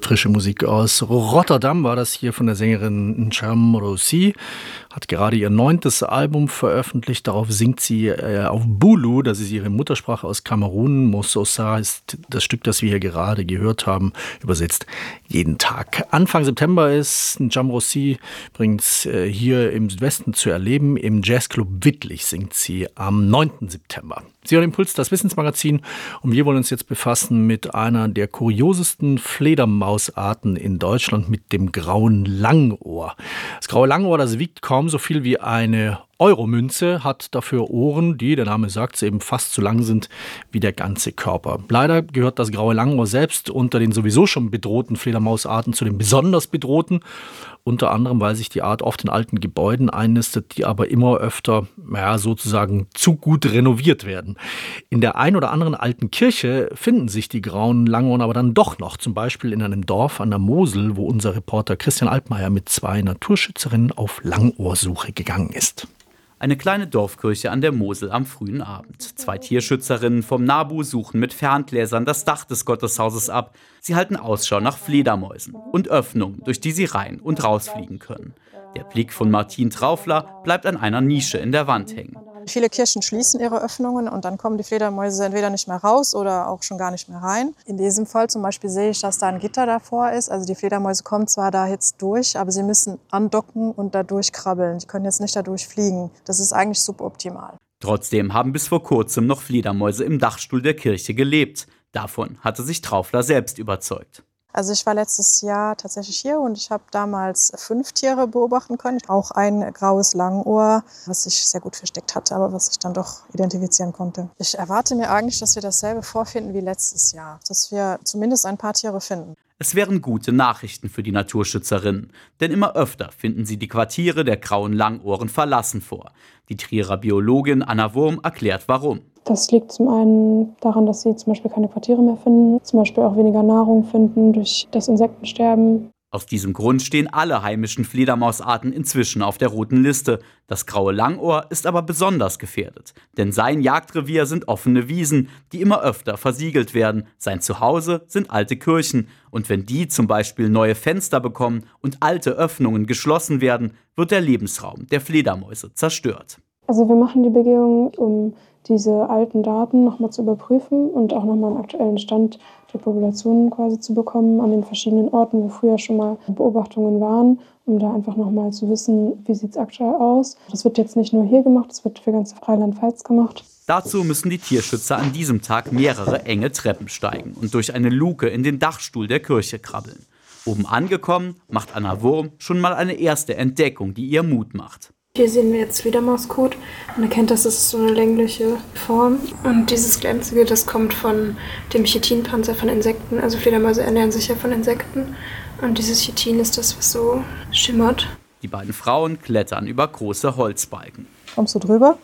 Frische Musik aus Rotterdam war das hier von der Sängerin N'Cham Rossi. Hat gerade ihr 9. Album veröffentlicht. Darauf singt sie auf Bulu, das ist ihre Muttersprache aus Kamerun. Mososa ist das Stück, das wir hier gerade gehört haben, übersetzt jeden Tag. Anfang September ist N'Cham Rossi übrigens hier im Südwesten zu erleben. Im Jazzclub Wittlich singt sie am 9. September. Sie hören Impuls, das Wissensmagazin, und wir wollen uns jetzt befassen mit einer der kuriosesten Fledermausarten in Deutschland, mit dem grauen Langohr. Das graue Langohr, das wiegt kaum so viel wie eine Euromünze, hat dafür Ohren, die, der Name sagt es, eben fast so lang sind wie der ganze Körper. Leider gehört das graue Langohr selbst unter den sowieso schon bedrohten Fledermausarten zu den besonders bedrohten. Unter anderem, weil sich die Art oft in alten Gebäuden einnistet, die aber immer öfter sozusagen zu gut renoviert werden. In der ein oder anderen alten Kirche finden sich die grauen Langohren aber dann doch noch. Zum Beispiel in einem Dorf an der Mosel, wo unser Reporter Christian Altmaier mit 2 Naturschützerinnen auf Langohrsuche gegangen ist. Eine kleine Dorfkirche an der Mosel am frühen Abend. 2 Tierschützerinnen vom NABU suchen mit Ferngläsern das Dach des Gotteshauses ab. Sie halten Ausschau nach Fledermäusen und Öffnungen, durch die sie rein und rausfliegen können. Der Blick von Martin Traufler bleibt an einer Nische in der Wand hängen. Viele Kirchen schließen ihre Öffnungen und dann kommen die Fledermäuse entweder nicht mehr raus oder auch schon gar nicht mehr rein. In diesem Fall zum Beispiel sehe ich, dass da ein Gitter davor ist. Also die Fledermäuse kommen zwar da jetzt durch, aber sie müssen andocken und da durchkrabbeln. Die können jetzt nicht da durchfliegen. Das ist eigentlich suboptimal. Trotzdem haben bis vor kurzem noch Fledermäuse im Dachstuhl der Kirche gelebt. Davon hatte sich Traufler selbst überzeugt. Also ich war letztes Jahr tatsächlich hier und ich habe damals 5 Tiere beobachten können. Auch ein graues Langohr, was sich sehr gut versteckt hatte, aber was ich dann doch identifizieren konnte. Ich erwarte mir eigentlich, dass wir dasselbe vorfinden wie letztes Jahr. Dass wir zumindest ein paar Tiere finden. Es wären gute Nachrichten für die Naturschützerinnen, denn immer öfter finden sie die Quartiere der grauen Langohren verlassen vor. Die Trierer Biologin Anna Wurm erklärt, warum. Das liegt zum einen daran, dass sie zum Beispiel keine Quartiere mehr finden, zum Beispiel auch weniger Nahrung finden durch das Insektensterben. Aus diesem Grund stehen alle heimischen Fledermausarten inzwischen auf der roten Liste. Das graue Langohr ist aber besonders gefährdet, denn sein Jagdrevier sind offene Wiesen, die immer öfter versiegelt werden. Sein Zuhause sind alte Kirchen. Und wenn die zum Beispiel neue Fenster bekommen und alte Öffnungen geschlossen werden, wird der Lebensraum der Fledermäuse zerstört. Also wir machen die Begehung, um diese alten Daten nochmal zu überprüfen und auch nochmal einen aktuellen Stand der Populationen quasi zu bekommen an den verschiedenen Orten, wo früher schon mal Beobachtungen waren, um da einfach nochmal zu wissen, wie sieht es aktuell aus. Das wird jetzt nicht nur hier gemacht, das wird für ganz Rheinland-Pfalz gemacht. Dazu müssen die Tierschützer an diesem Tag mehrere enge Treppen steigen und durch eine Luke in den Dachstuhl der Kirche krabbeln. Oben angekommen, macht Anna Wurm schon mal eine erste Entdeckung, die ihr Mut macht. Hier sehen wir jetzt Fledermauskot. Man erkennt, das ist so eine längliche Form. Und dieses Glänzige, das kommt von dem Chitinpanzer von Insekten. Also Fledermäuse ernähren sich ja von Insekten. Und dieses Chitin ist das, was so schimmert. Die beiden Frauen klettern über große Holzbalken. Kommst du drüber?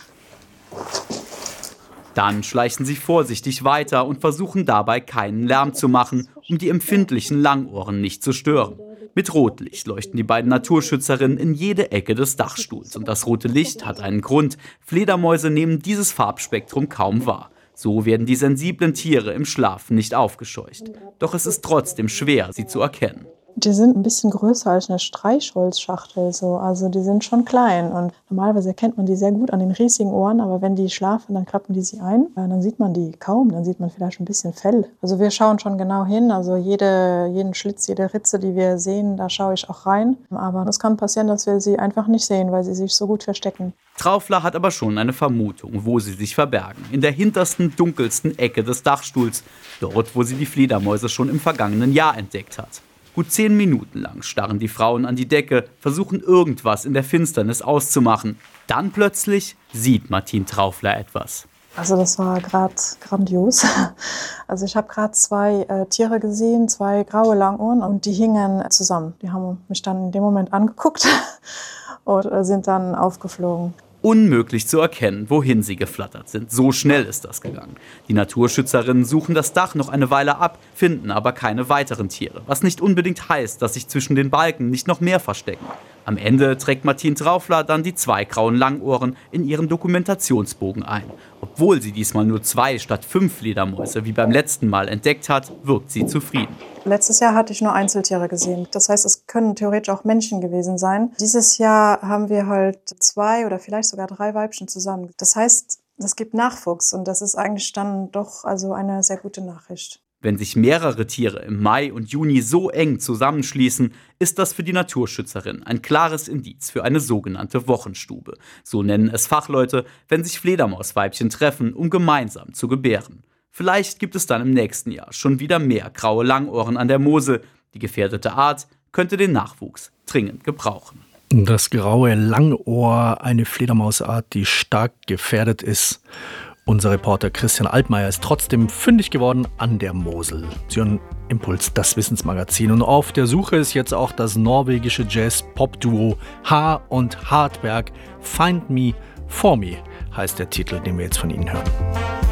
Dann schleichen sie vorsichtig weiter und versuchen dabei keinen Lärm zu machen, um die empfindlichen Langohren nicht zu stören. Mit Rotlicht leuchten die beiden Naturschützerinnen in jede Ecke des Dachstuhls. Und das rote Licht hat einen Grund. Fledermäuse nehmen dieses Farbspektrum kaum wahr. So werden die sensiblen Tiere im Schlaf nicht aufgescheucht. Doch es ist trotzdem schwer, sie zu erkennen. Die sind ein bisschen größer als eine Streichholzschachtel, so. Also die sind schon klein und normalerweise erkennt man die sehr gut an den riesigen Ohren, aber wenn die schlafen, dann klappen die sie ein. Dann sieht man die kaum, dann sieht man vielleicht ein bisschen Fell. Also wir schauen schon genau hin, also jeden Schlitz, jede Ritze, die wir sehen, da schaue ich auch rein. Aber es kann passieren, dass wir sie einfach nicht sehen, weil sie sich so gut verstecken. Traufler hat aber schon eine Vermutung, wo sie sich verbergen. In der hintersten, dunkelsten Ecke des Dachstuhls, dort, wo sie die Fledermäuse schon im vergangenen Jahr entdeckt hat. Gut 10 Minuten lang starren die Frauen an die Decke, versuchen irgendwas in der Finsternis auszumachen. Dann plötzlich sieht Martin Traufler etwas. Also das war gerade grandios. Also ich habe gerade 2 Tiere gesehen, 2 graue Langohren und die hingen zusammen. Die haben mich dann in dem Moment angeguckt und sind dann aufgeflogen. Unmöglich zu erkennen, wohin sie geflattert sind. So schnell ist das gegangen. Die Naturschützerinnen suchen das Dach noch eine Weile ab, finden aber keine weiteren Tiere. Was nicht unbedingt heißt, dass sich zwischen den Balken nicht noch mehr verstecken. Am Ende trägt Martine Traufler dann die 2 grauen Langohren in ihren Dokumentationsbogen ein. Obwohl sie diesmal nur 2 statt 5 Fledermäuse wie beim letzten Mal entdeckt hat, wirkt sie zufrieden. Letztes Jahr hatte ich nur Einzeltiere gesehen. Das heißt, es können theoretisch auch Menschen gewesen sein. Dieses Jahr haben wir halt 2 oder vielleicht sogar 3 Weibchen zusammen. Das heißt, es gibt Nachwuchs und das ist eigentlich dann doch also eine sehr gute Nachricht. Wenn sich mehrere Tiere im Mai und Juni so eng zusammenschließen, ist das für die Naturschützerin ein klares Indiz für eine sogenannte Wochenstube. So nennen es Fachleute, wenn sich Fledermausweibchen treffen, um gemeinsam zu gebären. Vielleicht gibt es dann im nächsten Jahr schon wieder mehr graue Langohren an der Mosel. Die gefährdete Art könnte den Nachwuchs dringend gebrauchen. Das graue Langohr, eine Fledermausart, die stark gefährdet ist. Unser Reporter Christian Altmaier ist trotzdem fündig geworden an der Mosel. Sie hören Impuls, das Wissensmagazin. Und auf der Suche ist jetzt auch das norwegische Jazz-Pop-Duo H und Hartberg. Find Me, For Me heißt der Titel, den wir jetzt von Ihnen hören.